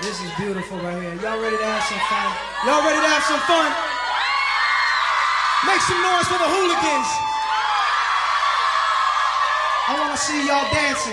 This is beautiful right here. Y'all ready to have some fun? Y'all ready to have some fun? Make some noise for the hooligans. I want to see y'all dancing.